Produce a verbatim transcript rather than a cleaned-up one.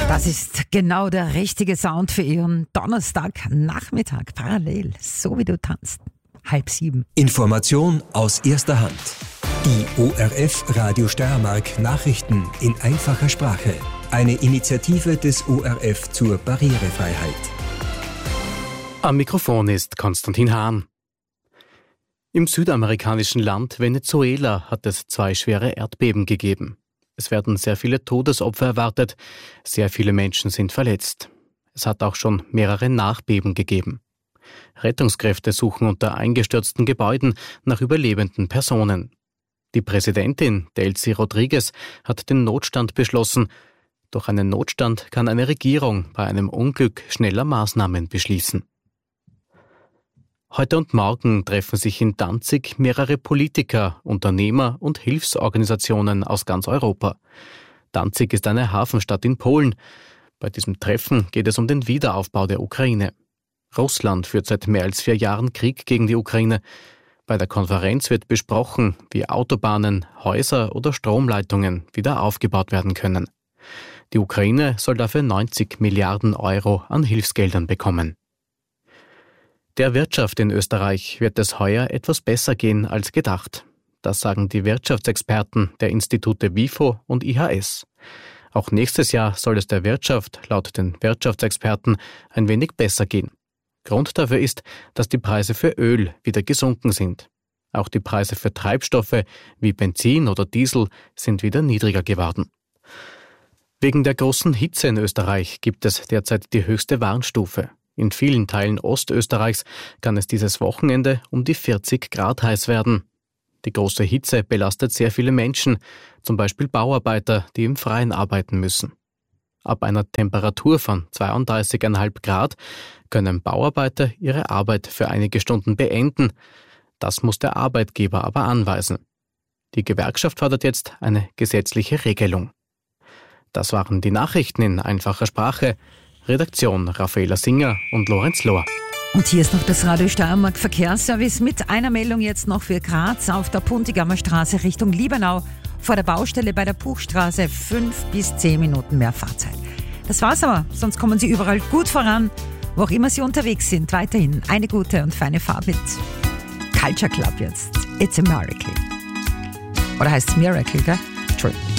Das ist genau der richtige Sound für Ihren Donnerstagnachmittag. Parallel, so wie du tanzt. Halb sieben. Information aus erster Hand. Die O R F Radio Steiermark Nachrichten in einfacher Sprache. Eine Initiative des O R F zur Barrierefreiheit. Am Mikrofon ist Konstantin Hahn. Im südamerikanischen Land Venezuela hat es zwei schwere Erdbeben gegeben. Es werden sehr viele Todesopfer erwartet, sehr viele Menschen sind verletzt. Es hat auch schon mehrere Nachbeben gegeben. Rettungskräfte suchen unter eingestürzten Gebäuden nach überlebenden Personen. Die Präsidentin Delcy Rodriguez hat den Notstand beschlossen. Durch einen Notstand kann eine Regierung bei einem Unglück schneller Maßnahmen beschließen. Heute und morgen treffen sich in Danzig mehrere Politiker, Unternehmer und Hilfsorganisationen aus ganz Europa. Danzig ist eine Hafenstadt in Polen. Bei diesem Treffen geht es um den Wiederaufbau der Ukraine. Russland führt seit mehr als vier Jahren Krieg gegen die Ukraine. Bei der Konferenz wird besprochen, wie Autobahnen, Häuser oder Stromleitungen wieder aufgebaut werden können. Die Ukraine soll dafür neunzig Milliarden Euro an Hilfsgeldern bekommen. Der Wirtschaft in Österreich wird es heuer etwas besser gehen als gedacht. Das sagen die Wirtschaftsexperten der Institute WIFO und I H S. Auch nächstes Jahr soll es der Wirtschaft laut den Wirtschaftsexperten ein wenig besser gehen. Grund dafür ist, dass die Preise für Öl wieder gesunken sind. Auch die Preise für Treibstoffe wie Benzin oder Diesel sind wieder niedriger geworden. Wegen der großen Hitze in Österreich gibt es derzeit die höchste Warnstufe. In vielen Teilen Ostösterreichs kann es dieses Wochenende um die vierzig Grad heiß werden. Die große Hitze belastet sehr viele Menschen, zum Beispiel Bauarbeiter, die im Freien arbeiten müssen. Ab einer Temperatur von zweiunddreißig Komma fünf Grad können Bauarbeiter ihre Arbeit für einige Stunden beenden. Das muss der Arbeitgeber aber anweisen. Die Gewerkschaft fordert jetzt eine gesetzliche Regelung. Das waren die Nachrichten in einfacher Sprache. Redaktion Raffaela Singer und Lorenz Lohr. Und hier ist noch das Radio Steiermark Verkehrsservice mit einer Meldung jetzt noch für Graz auf der Puntigammer Straße Richtung Liebenau. Vor der Baustelle bei der Puchstraße fünf bis zehn Minuten mehr Fahrzeit. Das war's aber, sonst kommen Sie überall gut voran, wo auch immer Sie unterwegs sind. Weiterhin eine gute und feine Fahrt mit Culture Club jetzt. It's a Miracle. Oder heißt es Miracle, gell? Entschuldigung.